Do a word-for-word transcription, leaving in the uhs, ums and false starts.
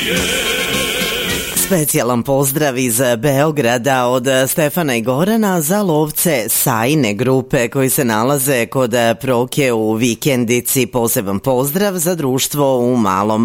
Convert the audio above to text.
Specijalan pozdrav iz Beograda od Stefana i Gorana za lovce Sajne grupe koji se nalaze kod Proke u Vikendici. Poseban pozdrav za društvo u Malom